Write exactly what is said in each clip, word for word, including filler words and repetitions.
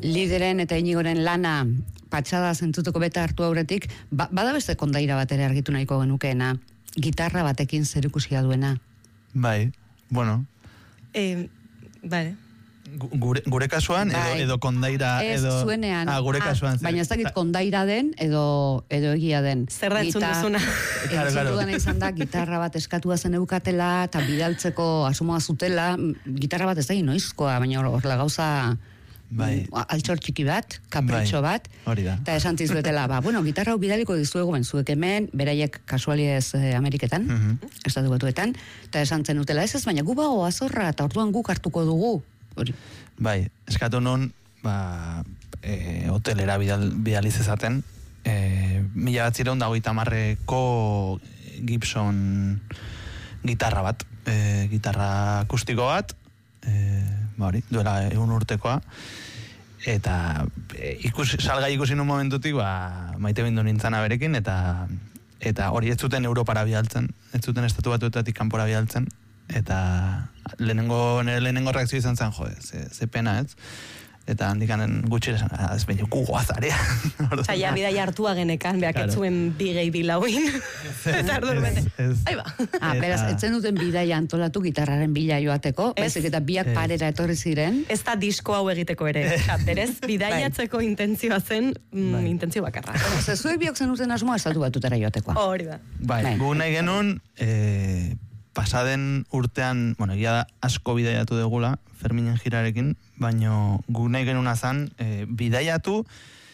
Lideren eta Inigoren lana patxada zentzutuko beta hartu aurretik, ba, bada beste kondaira bat ere argitu nahiko genukeena, gitarra batekin zerikusia duena. Bai, bueno. Eh, vale. Gure, gure kasuan, edo, edo kondaira, ez, edo... zuenean. Ah, gure kasuan. Baina ez dakit kondaira den, edo, edo egia den. Zer da entzun duzuna. Claro, claro. Entzun izan da, gitarra bat eskatua zen eukatela, eta bidaltzeko asumoa zutela, gitarra bat ez da inoizkoa, baina horrela gauza... Bai. Altxor txiki bat, kapritxo bai. bat, hori da. Eta esan zizuetela, ba, bueno, gitarra hau bidaliko dizuegu ben, zuek hemen, beraiek kasualiez eh, Ameriketan, uh -huh. estatu batuetan, eta esan zen utela, ez ez, baina gu bago azorra, eta orduan guk hartuko dugu. Hori. Bai, eskatu non, ba, e, hotelera bidal, bidaliz ezaten, e, mila bat zireun dago itamarreko Gibson gitarra bat, e, gitarra akustiko bat, e, ba hori, duela egun urtekoa, eta e, ikusi, salgai ikusi nun momentutik, ba, maite bindu nintzen aberekin, eta eta hori ez zuten Europara bidaltzen, ez zuten estatu batuetatik kanpora bidaltzen, eta lehenengo, nire lehenengo reakzio izan zen, jo, ze, ze pena, ez? Eta handikanen gutxi esan, ez baino gugoazarea. Eta ja, bidai hartua genekan, beak claro. Etzuen bigei bilauin. Eta ardur bete. Aiba. Ah, beraz, etzen duten bidai antolatu gitarraren bila joateko, baizik eta biak ez. Parera etorri ziren. Ez da disko hau egiteko ere. Berez, bidaiatzeko intentzioa zen, mm, intentzio bakarra. Zezuek biok zen uten asmoa estatu batutera joatekoa. Hori da. Bai, gu nahi genuen, eh, pasaden urtean, bueno, egia da asko bidaiatu degula, Ferminen jirarekin, baino gu nahi genuen azan, e, bidaiatu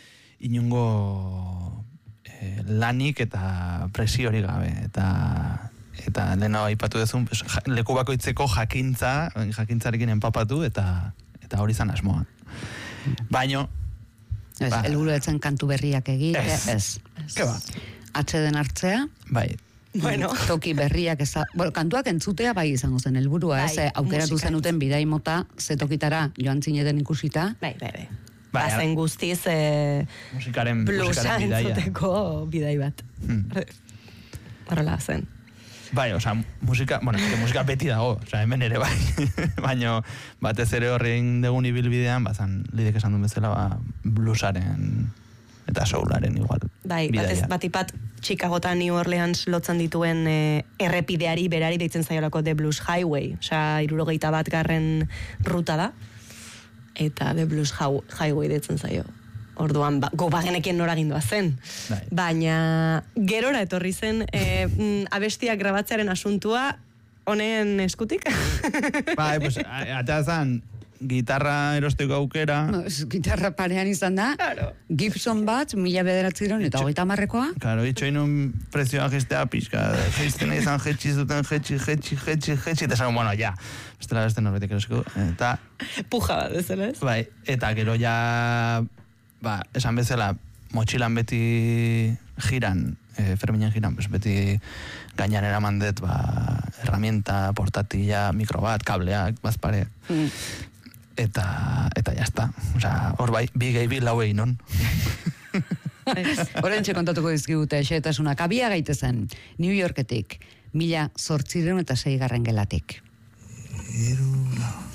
inungo e, lanik eta presiorik gabe, eta eta lehena aipatu dezun, ja, leku bakoitzeko jakintza, jakintzarekin enpapatu, eta eta hori zan asmoa. Baino, ez, ba, helburu etzen kantu berriak egin, ez. Ez. Ke ba? Atxeden hartzea. Bai. Bueno. Toki berriak ez, bueno, kantuak entzutea bai izango zen helburua, ez, bai, aukeratu musika. Zenuten bidai mota, ze tokitara joan zineten ikusita. Bai, bai, bai. Bai, bazen guztiz e, musikaren, blusa musikaren bidaia. entzuteko bidai bat. Hmm. Horrela zen. Bai, oza, musika, bueno, que musika beti dago, oza, hemen ere bai, baino batez ere horrein degun ibilbidean, bazan, lidek esan duen bezala, ba, bluesaren eta soularen igual. Bai, batez, batipat Chicago New Orleans lotzen dituen e, errepideari berari deitzen zaiolako The Blues Highway, osea, hirurogeita bat garren ruta da, eta The Blues Highway deitzen zaio. Orduan, ba, go bagenekien noragindua zen. Bai. Baina, gerora etorri zen, e, abestiak grabatzearen asuntua, honen eskutik? Bai, pues, atea zan, gitarra erosteko aukera. No, gitarra parean izan da. Claro. Gibson bat, mila bederatziron, eta hogeita marrekoa. Claro, itxo inun prezioa gestea pixka. Geizten izan jetxi zuten, jetxi, jetxi, jetxi, jetxi, eta esan, bueno, ja. Bestela beste norbetik erosiko. Eta... Puja bat, ez ez? Bai, eta gero ja... Ba, esan bezala, motxilan beti jiran, eh, Ferminen jiran, pues beti gainan eraman dut, ba, herramienta, portatilla, mikro bat, kableak, bazpare. Mm. Eta, eta jazta. Osa, hor bai, bi gehi bi lau egin non. Horentxe kontatuko dizkigute, xeetasunak abia gaitezen, New Yorketik, mila zortzireun eta sei garren gelatik. Erula.